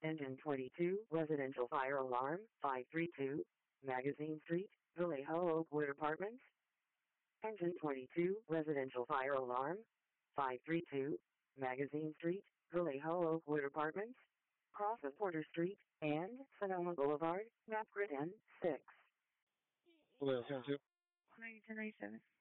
Engine 22, residential fire alarm, 532, Magazine Street, Vallejo Oakwood Apartments. Engine 22, residential fire alarm, 532, Magazine Street, Vallejo Oakwood Apartments, cross of Porter Street, and Sonoma Boulevard, map grid N6. Vallejo 72. 1097.